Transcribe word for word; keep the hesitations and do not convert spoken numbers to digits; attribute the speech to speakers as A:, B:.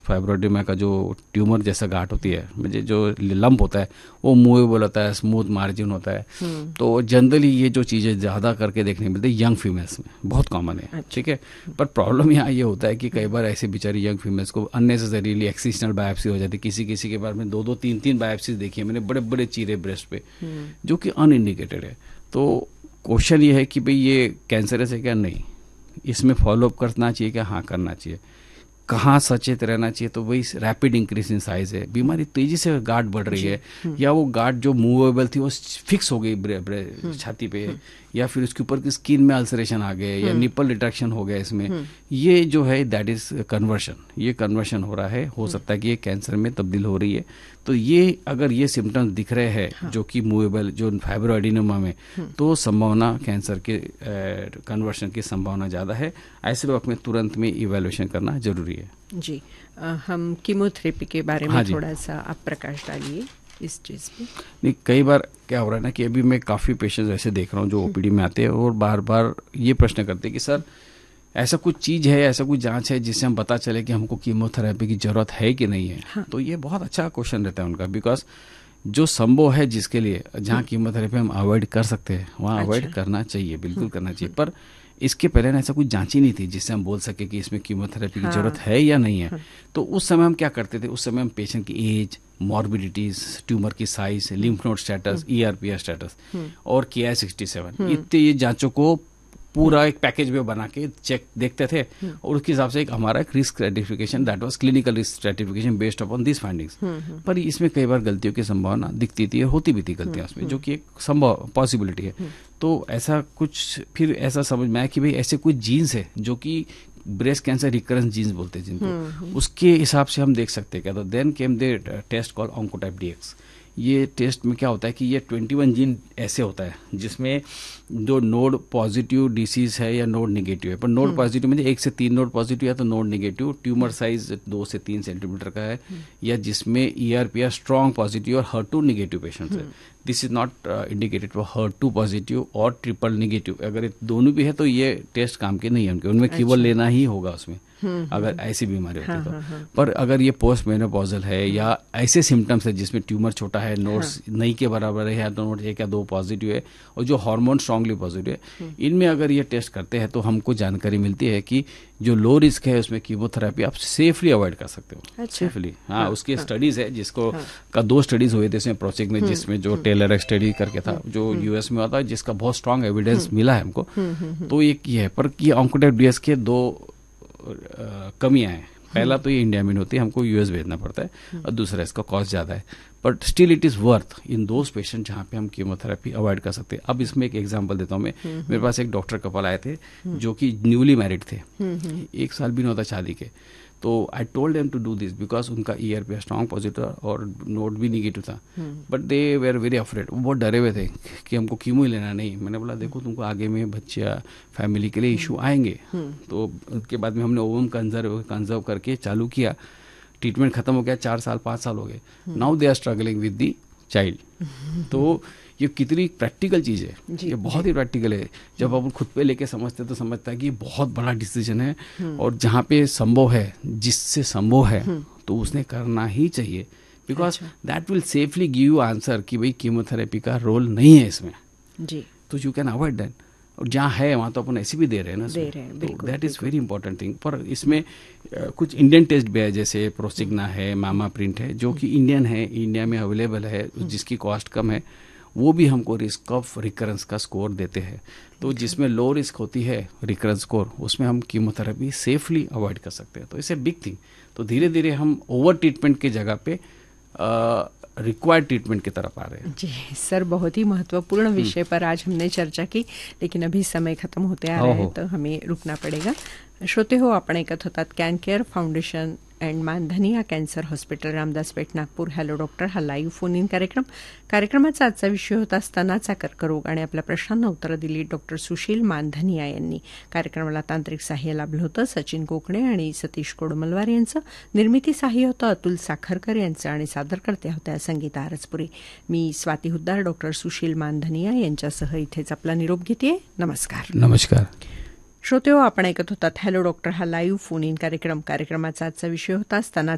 A: फाइब्रोडिमा का जो ट्यूमर जैसा गांठ होती है, मुझे जो लंप होता है वो मूवेबल होता है, स्मूथ मार्जिन होता है। तो जनरली ये जो चीज़ें ज़्यादा करके देखने मिलती है यंग फीमेल्स में, बहुत कॉमन है, ठीक है। पर प्रॉब्लम यहाँ ये होता है कि कई बार ऐसे बेचारी यंग फीमेल्स को अननेसेसरीली एक्सिशनल बायोप्सी हो जाती है। किसी किसी के बारे में दो दो तीन तीन बायोप्सीज देखी है मैंने, बड़े बड़े चीरे ब्रेस्ट पे, जो कि अनइंडिकेटेड है। तो क्वेश्चन ये है कि भाई ये कैंसरस है क्या? नहीं। इसमें फॉलोअप करना चाहिए क्या? हाँ, करना चाहिए। कहाँ सचेत रहना चाहिए? तो वही रैपिड इंक्रीज इन साइज है, बीमारी तेजी से गांठ बढ़ रही है, या वो गांठ जो मूवेबल थी वो फिक्स हो गई छाती पे, या फिर उसके ऊपर की स्किन में अल्सरेशन आ गए, या निपल रिट्रैक्शन हो गया इसमें, ये जो है दैट इज कन्वर्शन, ये कन्वर्शन हो रहा है। हो सकता है कि ये कैंसर में तब्दील हो रही है। तो ये अगर ये सिम्टम्स दिख रहे हैं, हाँ, जो कि मूवेबल, जो फाइब्रोएडिनोमा में, तो संभावना कैंसर के कन्वर्शन की संभावना ज़्यादा है। ऐसे वक्त में तुरंत में इवैल्यूएशन करना जरूरी है।
B: जी, आ, हम कीमोथेरेपी के बारे में, हाँ, थोड़ा सा आप प्रकाश डालिए इस चीज़ पे।
A: नहीं, कई बार क्या हो रहा है ना कि अभी मैं काफ़ी पेशेंट्स ऐसे देख रहा हूँ जो ओपीडी में आते हैं और बार बार ये प्रश्न करते हैं कि सर ऐसा कुछ चीज़ है, ऐसा कुछ जांच है जिससे हम पता चले कि हमको कीमोथेरेपी की ज़रूरत है कि नहीं है। हाँ। तो ये बहुत अच्छा क्वेश्चन रहता है उनका, बिकॉज जो संभव है जिसके लिए जहाँ कीमोथेरेपी हम अवॉइड कर सकते हैं वहाँ अवॉइड अच्छा। करना चाहिए, बिल्कुल करना चाहिए। पर इसके पहले ना ऐसा कुछ जांच ही नहीं थी जिससे हम बोल सके कि इसमें कीमोथेरेपी की हाँ। जरूरत है या नहीं है। हाँ। तो उस समय हम क्या करते थे? उस समय हम पेशेंट की एज, मॉर्बिडिटीज, ट्यूमर की size, lymph node status, ईआरपीआर status और के आई सिक्सटी सेवन, इतने ये जांचों को पूरा एक पैकेज में बना के चेक देखते थे, और उसके हिसाब से एक हमारा एक risk stratification, that was clinical risk stratification based upon this findings. पर इसमें कई बार गलतियों की संभावना दिखती थी, होती भी थी गलतियां उसमें, जो कि एक संभव पॉसिबिलिटी है। तो ऐसा कुछ फिर ऐसा समझ में आया कि भाई ऐसे कुछ जीन्स है जो कि ब्रेस्ट कैंसर रिकरेंस जीन्स बोलते हैं जिनको, उसके हिसाब से हम देख सकते हैं क्या। तो देन केम दे टेस्ट कॉल ऑन्कोटाइप डीएक्स। ये टेस्ट में क्या होता है कि ये इक्कीस जीन ऐसे होता है जिसमें जो नोड पॉजिटिव डिसीज है या नोड नेगेटिव है। पर नोड पॉजिटिव में एक से तीन नोड पॉजिटिव या तो नोड नेगेटिव, ट्यूमर साइज दो से तीन सेंटीमीटर का है, या जिसमें ईआरपीआर स्ट्रॉन्ग पॉजिटिव और हर टू नेगेटिव पेशेंट्स है। This is not indicated for her to positive और ट्रिपल नेगेटिव। अगर दोनों भी है तो ये टेस्ट काम के नहीं है उनके, उनमें केवल अच्छा। लेना ही होगा उसमें अगर ऐसी बीमारी होती है तो। हाँ, हाँ, पर अगर ये पोस्ट मेनोपॉजल है या ऐसे सिम्टम्स है जिसमें ट्यूमर छोटा है, नोड्स हाँ, नहीं के बराबर है, या तो नोड एक या दो पॉजिटिव है, और जो हार्मोन स्ट्रांगली पॉजिटिव है, इनमें अगर ये टेस्ट करते हैं तो हमको जानकारी मिलती है कि जो लो रिस्क है उसमें कीमोथेरेपी आप सेफली अवॉइड कर सकते हो। अच्छा। सेफली, हाँ, हाँ, उसकी हाँ, स्टडीज है जिसको हाँ, का दो स्टडीज हुए थे इसमें प्रोजेक्ट में, जिसमें जो टेलर स्टडी करके था जो यूएस में होता है, जिसका बहुत स्ट्रांग एविडेंस मिला है हमको। तो एक ये है, पर ये ऑन्कोटाइप डीएक्स के दो कमियां हैं। पहला तो ये इंडिया में नहीं होती, हमको यूएस भेजना पड़ता है, और दूसरा इसका कॉस्ट ज़्यादा है। But still it is worth in those patient जहाँ पे हम कीमोथेरेपी अवॉइड कर सकते हैं। अब इसमें एक एग्जांपल देता हूँ मैं। मेरे पास एक डॉक्टर कपल आए थे जो कि न्यूली मैरिड थे, एक साल भी नहीं होता शादी के। तो I told them to do this because उनका ईआरपी स्ट्रॉन्ग पॉजिटिव और नोड भी निगेटिव था, but they were very afraid. वो बहुत डरे हुए थे कि हमको कीमो ही लेना नहीं। मैंने बोला देखो तुमको आगे में बच्चा फैमिली के लिए इशू आएंगे। तो उसके बाद में हमने ओवम कंजर्व कंजर्व करके चालू किया, ट्रीटमेंट खत्म हो गया, चार साल पाँच साल हो गए। Now they are struggling with the child. तो ये कितनी प्रैक्टिकल चीज़ है, ये बहुत ही प्रैक्टिकल है। जब अपन खुद पे लेके समझते तो समझता है कि ये बहुत बड़ा डिसीजन है, और जहाँ पे संभव है, जिससे संभव है तो उसने करना ही चाहिए, because that will safely give you answer कि भाई कीमोथेरेपी का रोल नहीं है इसमें जी, तो यू कैन अवॉइड दैट। और जहाँ है वहाँ तो अपन ऐसे भी दे रहे हैं ना, दे रहे हैं, तो that is very important thing. पर इसमें कुछ इंडियन टेस्ट भी है, जैसे प्रोसिग्ना है, मामा प्रिंट है, जो कि इंडियन है, इंडिया में अवेलेबल है, जिसकी कॉस्ट कम है। वो भी हमको रिस्क ऑफ रिकरेंस का स्कोर देते हैं। तो जिसमें लो रिस्क होती है रिकरेंस स्कोर, उसमें हम कीमोथेरेपी सेफली अवॉइड कर सकते हैं। तो इट्स ए बिग थिंग। तो धीरे धीरे हम ओवर ट्रीटमेंट की जगह पे रिक्वायर्ड ट्रीटमेंट की तरफ आ रहे हैं।
B: जी सर, बहुत ही महत्वपूर्ण विषय पर आज हमने चर्चा की, लेकिन अभी समय खत्म होते आ रहा है तो हमें रुकना पड़ेगा। श्रोते हो, आपण ऐकत होतात कॅन केअर फाउंडेशन अँड मानधनी या cancer hospital, Ramdas Peth, Nagpur. Hello doctor हा लाईव्ह फोन इन कार्यक्रम. कार्यक्रमाचा आजचा विषय होता स्तनाचा कर्करोग, आणि आपल्या प्रश्नांना उत्तरं दिली डॉक्टर सुशील मानधनिया यांनी. कार्यक्रमाला तांत्रिक सहाय्य लाभलं होतं सचिन कोकणे आणि सतीश कोडमलवार यांचं. निर्मिती सहाय्य होतं अतुल साखरकर यांचं, आणि सादरकर्त्या होत्या संगीता आरचपुरे. मी स्वाती हुद्दार डॉक्टर सुशील मानधनिया यांच्यासह इथेच आपला निरोप घेते. नमस्कार.
A: नमस्कार.
B: श्रोते हो, आपण ऐकत होतात हॅलो डॉक्टर हा लाईव्ह फोन इन कार्यक्रम. कार्यक्रमाचा आजचा विषय होता स्तनाचा